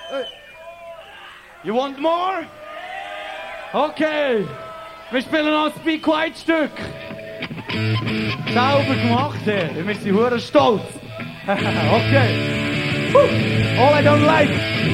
You want more? Okay. Wir spielen noch ein Be Quiet Stück. Sauber gemacht, Herr. Wir sind hure stolz. Okay. All I don't like.